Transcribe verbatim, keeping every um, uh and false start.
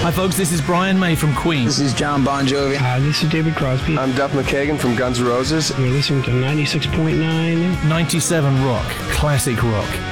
Hi folks, this is Brian May from Queen. This is John Bon Jovi. Hi, this is David Crosby. I'm Duff McKagan from Guns N' Roses. You're listening to ninety-six point nine. ninety-seven Rock, classic rock.